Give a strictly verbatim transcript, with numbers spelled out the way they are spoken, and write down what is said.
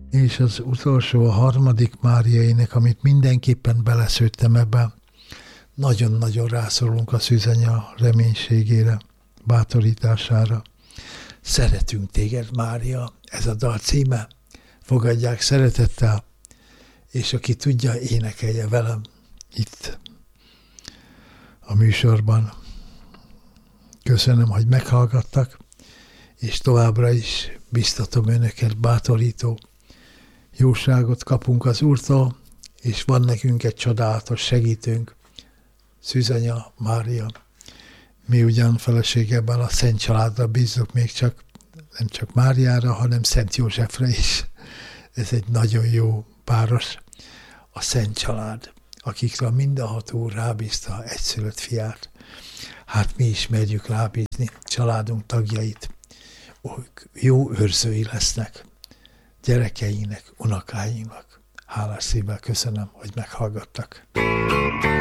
És az utolsó, a harmadik Mária ének, amit mindenképpen beleszőttem ebbe, nagyon-nagyon rászorulunk a szűzanya reménységére, bátorítására. Szeretünk téged, Mária, ez a dal címe, fogadják szeretettel, és aki tudja, énekelje velem itt a műsorban. Köszönöm, hogy meghallgattak, és továbbra is biztatom önöket, bátorító jóságot kapunk az Úrtól, és van nekünk egy csodálatos segítőnk, Szűzanya Mária. Mi ugyan feleségemmel a Szent Családra bízzuk, még csak, nem csak Máriára, hanem Szent Józsefre is. Ez egy nagyon jó páros, a Szent Család, akikre mindenható Úr rábízta egyszülött fiát. Hát mi is merjük rábízni családunk tagjait. Jó őrzői lesznek gyerekeinknek, unokáinknak. Hálás szívvel köszönöm, hogy meghallgattak.